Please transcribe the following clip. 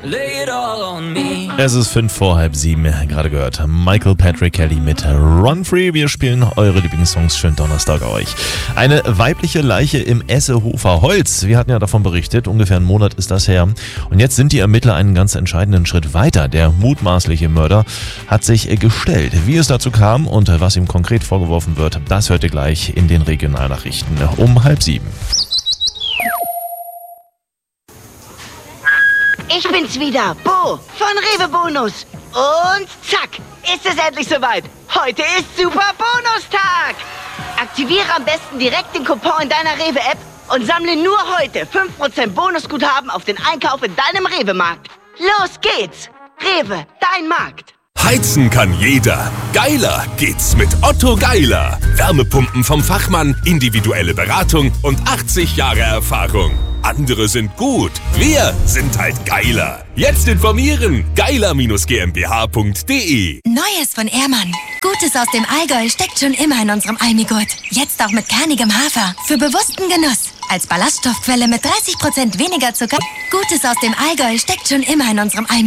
Lay it all on me. Es ist 6:55, gerade gehört. Michael Patrick Kelly mit Run Free. Wir spielen eure Lieblingssongs. Schönen Donnerstag euch. Eine weibliche Leiche im Essehofer Holz. Wir hatten ja davon berichtet, ungefähr einen Monat ist das her. Und jetzt sind die Ermittler einen ganz entscheidenden Schritt weiter. Der mutmaßliche Mörder hat sich gestellt. Wie es dazu kam und was ihm konkret vorgeworfen wird, das hört ihr gleich in den Regionalnachrichten um 6:30. Ich bin's wieder, Bo von Rewe Bonus. Und zack, ist es endlich soweit. Heute ist Super Bonustag. Aktiviere am besten direkt den Coupon in deiner Rewe-App und sammle nur heute 5% Bonusguthaben auf den Einkauf in deinem Rewe-Markt. Los geht's. Rewe, dein Markt. Heizen kann jeder. Geiler geht's mit Otto Geiler. Wärmepumpen vom Fachmann, individuelle Beratung und 80 Jahre Erfahrung. Andere sind gut, wir sind halt geiler. Jetzt informieren, geiler-gmbh.de. Neues von Ehrmann. Gutes aus dem Allgäu steckt schon immer in unserem Almigurt. Jetzt auch mit kernigem Hafer. Für bewussten Genuss. Als Ballaststoffquelle mit 30% weniger Zucker. Gutes aus dem Allgäu steckt schon immer in unserem Almigurt.